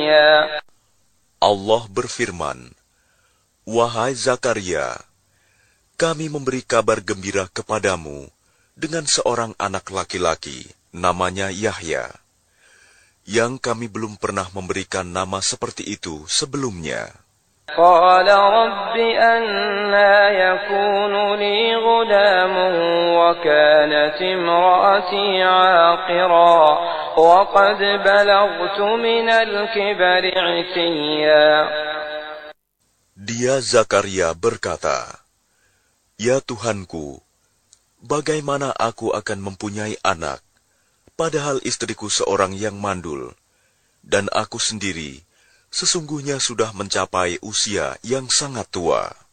عتيا. Allah berfirman, Wahai Zakaria, kami memberi kabar gembira kepadamu dengan seorang anak laki-laki, namanya Yahya, yang kami belum pernah memberikan nama seperti itu sebelumnya. قال رب أنى يكون لي غلام وكانت امرأتي عاقرا وقد بلغت من الكبر عتيا. Dia Zakaria berkata, Ya Tuhanku, bagaimana aku akan mempunyai anak, padahal istriku seorang yang mandul, dan aku sendiri sesungguhnya sudah mencapai usia yang sangat tua.